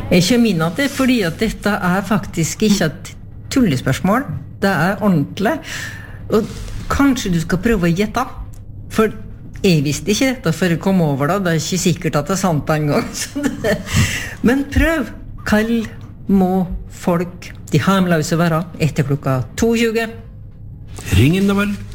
Jeg kommer inn at det fordi at dette faktisk ikke et tullespørsmål. Det ordentlig. Og kanskje du skal prøve å gjette. For jeg visste ikke dette før jeg kom over da. Det ikke sikkert at det sant en gang. Men prøv. Hva må folk, de harmløse, være etter klokka 22? Ring inn da vel.